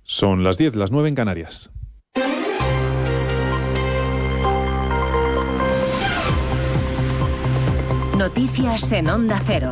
Son las 10, las 9 en Canarias. Noticias en Onda Cero.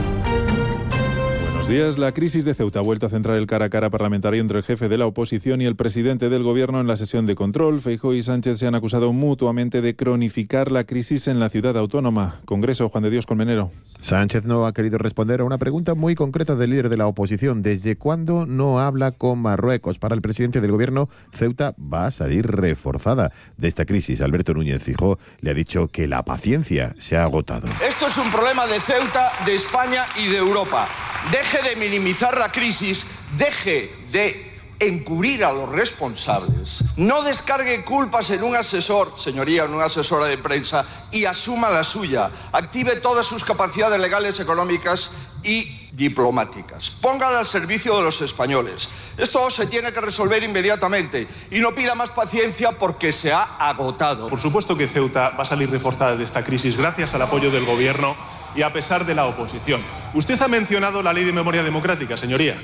Buenos días. La crisis de Ceuta ha vuelto a centrar el cara a cara parlamentario entre el jefe de la oposición y el presidente del gobierno en la sesión de control. Feijóo y Sánchez se han acusado mutuamente de cronificar la crisis en la ciudad autónoma. Congreso, Juan de Dios Colmenero. Sánchez no ha querido responder a una pregunta muy concreta del líder de la oposición. ¿Desde cuándo no habla con Marruecos? Para el presidente del gobierno, Ceuta va a salir reforzada de esta crisis. Alberto Núñez Feijóo le ha dicho que la paciencia se ha agotado. Esto es un problema de Ceuta, de España y de Europa. Deje de minimizar la crisis, deje de encubrir a los responsables, no descargue culpas en un asesor, señoría, en una asesora de prensa, y asuma la suya. Active todas sus capacidades legales, económicas y diplomáticas. Póngala al servicio de los españoles. Esto se tiene que resolver inmediatamente y no pida más paciencia porque se ha agotado. Por supuesto que Ceuta va a salir reforzada de esta crisis gracias al apoyo del gobierno y a pesar de la oposición. Usted ha mencionado la Ley de Memoria Democrática, señoría.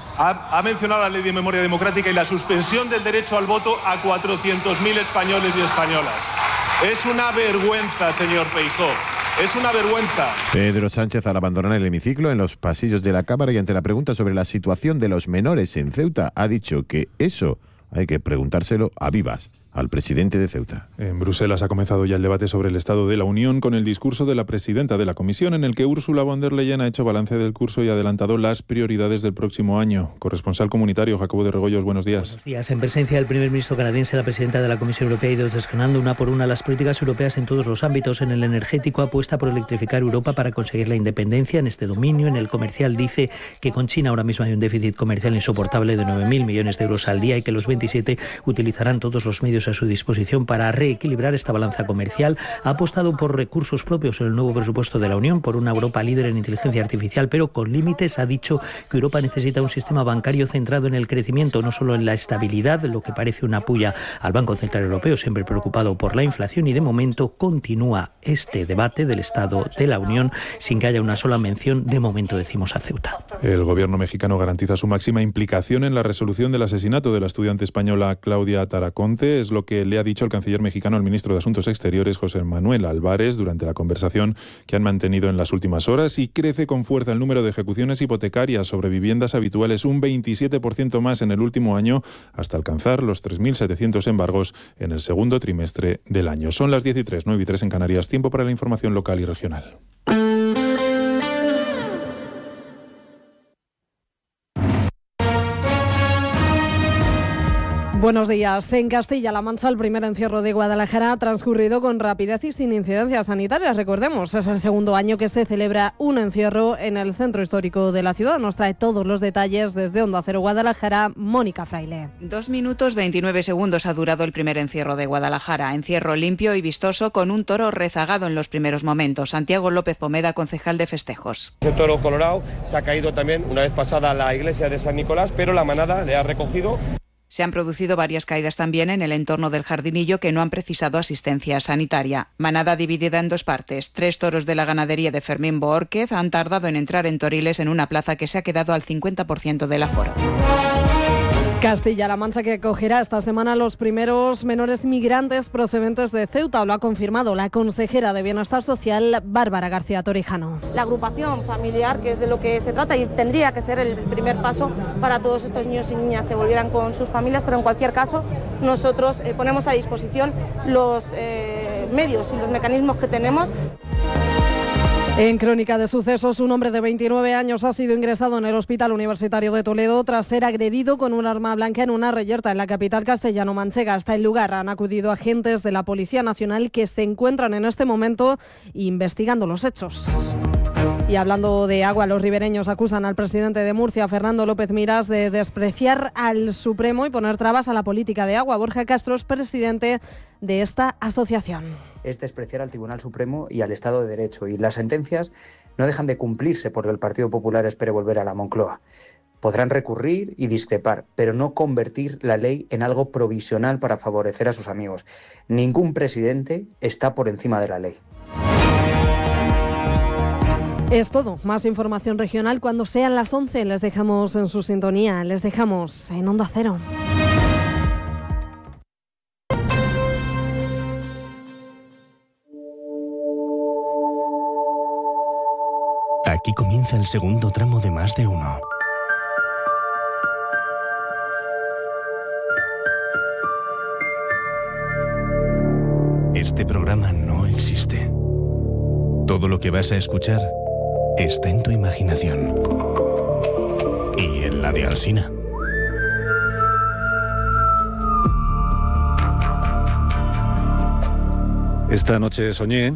Ha mencionado la Ley de Memoria Democrática y la suspensión del derecho al voto a 400.000 españoles y españolas. Es una vergüenza, señor Feijóo. Es una vergüenza. Pedro Sánchez, al abandonar el hemiciclo en los pasillos de la Cámara y ante la pregunta sobre la situación de los menores en Ceuta, ha dicho que eso hay que preguntárselo a vivas al presidente de Ceuta. En Bruselas ha comenzado ya el debate sobre el Estado de la Unión con el discurso de la presidenta de la Comisión, en el que Ursula von der Leyen ha hecho balance del curso y ha adelantado las prioridades del próximo año. Corresponsal comunitario, Jacobo de Regoyos, buenos días. Buenos días. En presencia del primer ministro canadiense, la presidenta de la Comisión Europea ha ido desgranando una por una las políticas europeas en todos los ámbitos. En el energético apuesta por electrificar Europa para conseguir la independencia en este dominio. En el comercial dice que con China ahora mismo hay un déficit comercial insoportable de 9.000 millones de euros al día y que los 27 utilizarán todos los medios a su disposición para reequilibrar esta balanza comercial. Ha apostado por recursos propios en el nuevo presupuesto de la Unión, por una Europa líder en inteligencia artificial, pero con límites. Ha dicho que Europa necesita un sistema bancario centrado en el crecimiento, no solo en la estabilidad, lo que parece una pulla al Banco Central Europeo, siempre preocupado por la inflación, y de momento continúa este debate del Estado de la Unión sin que haya una sola mención, de momento decimos, a Ceuta. El gobierno mexicano garantiza su máxima implicación en la resolución del asesinato de la estudiante española Claudia Taraconte. Es lo que le ha dicho el canciller mexicano al ministro de Asuntos Exteriores, José Manuel Álvarez, durante la conversación que han mantenido en las últimas horas. Y crece con fuerza el número de ejecuciones hipotecarias sobre viviendas habituales, un 27% más en el último año, hasta alcanzar los 3.700 embargos en el segundo trimestre del año. Son las 10:03, 9:03 en Canarias. Tiempo para la información local y regional. Buenos días. En Castilla-La Mancha, el primer encierro de Guadalajara ha transcurrido con rapidez y sin incidencias sanitarias. Recordemos, es el segundo año que se celebra un encierro en el centro histórico de la ciudad. Nos trae todos los detalles desde Onda Cero Guadalajara, Mónica Fraile. 2 minutos 29 segundos ha durado el primer encierro de Guadalajara. Encierro limpio y vistoso con un toro rezagado en los primeros momentos. Santiago López Pomeda, concejal de festejos. Ese toro colorado se ha caído también una vez pasada a la iglesia de San Nicolás, pero la manada le ha recogido. Se han producido varias caídas también en el entorno del Jardinillo que no han precisado asistencia sanitaria. Manada dividida en dos partes. 3 toros de la ganadería de Fermín Boórquez han tardado en entrar en Toriles en una plaza que se ha quedado al 50% del aforo. Castilla-La Mancha, que acogerá esta semana los primeros menores migrantes procedentes de Ceuta. Lo ha confirmado la consejera de Bienestar Social, Bárbara García Torijano. La agrupación familiar, que es de lo que se trata y tendría que ser el primer paso para todos estos niños y niñas que volvieran con sus familias, pero en cualquier caso nosotros ponemos a disposición los medios y los mecanismos que tenemos. En crónica de sucesos, un hombre de 29 años ha sido ingresado en el Hospital Universitario de Toledo tras ser agredido con un arma blanca en una reyerta en la capital castellano-manchega. Hasta el lugar han acudido agentes de la Policía Nacional que se encuentran en este momento investigando los hechos. Y hablando de agua, los ribereños acusan al presidente de Murcia, Fernando López Miras, de despreciar al Supremo y poner trabas a la política de agua. Borja Castro es presidente de esta asociación. Es despreciar al Tribunal Supremo y al Estado de Derecho, y las sentencias no dejan de cumplirse porque el Partido Popular espere volver a la Moncloa. Podrán recurrir y discrepar, pero no convertir la ley en algo provisional para favorecer a sus amigos. Ningún presidente está por encima de la ley. Es todo. Más información regional cuando sean las 11. Les dejamos en su sintonía. Les dejamos en Onda Cero. Aquí comienza el segundo tramo de Más de Uno. Este programa no existe. Todo lo que vas a escuchar está en tu imaginación. Y en la de Alsina. Esta noche soñé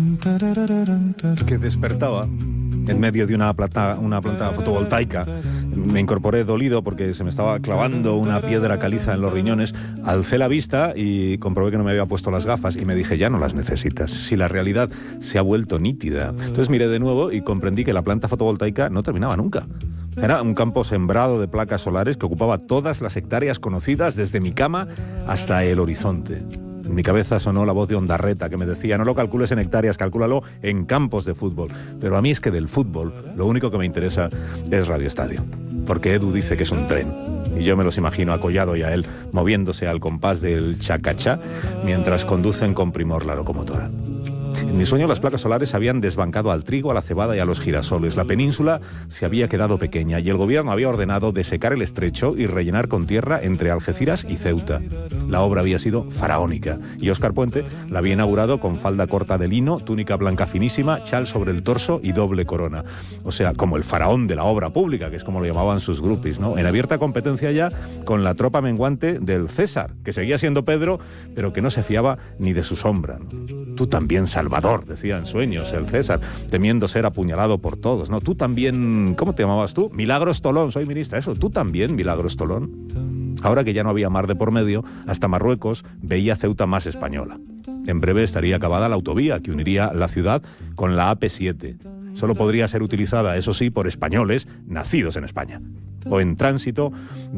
que despertaba en medio de una planta fotovoltaica. Me incorporé dolido porque se me estaba clavando una piedra caliza en los riñones. Alcé la vista y comprobé que no me había puesto las gafas y me dije, ya no las necesitas, si la realidad se ha vuelto nítida. Entonces miré de nuevo y comprendí que la planta fotovoltaica no terminaba nunca. Era un campo sembrado de placas solares que ocupaba todas las hectáreas conocidas desde mi cama hasta el horizonte. En mi cabeza sonó la voz de Ondarreta que me decía, no lo calcules en hectáreas, calcúlalo en campos de fútbol. Pero a mí es que del fútbol lo único que me interesa es Radio Estadio. Porque Edu dice que es un tren. Y yo me los imagino a Collado y a él moviéndose al compás del chacachá mientras conducen con primor la locomotora. En mi sueño las placas solares habían desbancado al trigo, a la cebada y a los girasoles. La península se había quedado pequeña y el gobierno había ordenado desecar el estrecho y rellenar con tierra entre Algeciras y Ceuta. La obra había sido faraónica y Óscar Puente la había inaugurado con falda corta de lino, túnica blanca finísima, chal sobre el torso y doble corona. O sea, como el faraón de la obra pública, que es como lo llamaban sus grupis, ¿no? En abierta competencia ya con la tropa menguante del César, que seguía siendo Pedro, pero que no se fiaba ni de su sombra, ¿no? Tú también, Salvador, decía en sueños el César, temiendo ser apuñalado por todos, ¿no? Tú también, ¿cómo te llamabas tú? Milagros Tolón, soy ministra, eso, tú también, Milagros Tolón. Ahora que ya no había mar de por medio, hasta Marruecos veía Ceuta más española. En breve estaría acabada la autovía que uniría la ciudad con la AP7. Solo podría ser utilizada, eso sí, por españoles nacidos en España o en tránsito,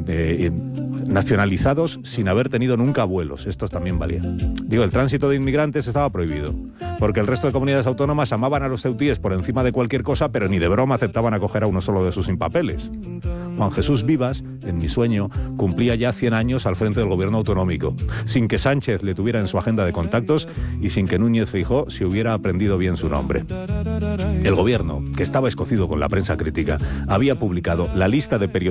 nacionalizados sin haber tenido nunca vuelos. Estos también valían. Digo, el tránsito de inmigrantes estaba prohibido, porque el resto de comunidades autónomas amaban a los ceutíes por encima de cualquier cosa, pero ni de broma aceptaban acoger a uno solo de sus sin papeles. Juan Jesús Vivas, en mi sueño, cumplía ya 100 años al frente del gobierno autonómico, sin que Sánchez le tuviera en su agenda de contactos y sin que Núñez Feijóo se hubiera aprendido bien su nombre. El gobierno, que estaba escocido con la prensa crítica, había publicado la lista de periodistas